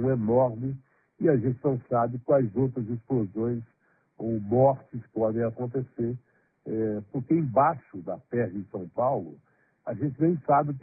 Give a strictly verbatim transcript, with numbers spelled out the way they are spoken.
explosão enorme e a gente não sabe quais outras explosões ou mortes podem acontecer, é, porque embaixo da P E R em São Paulo, a gente nem sabe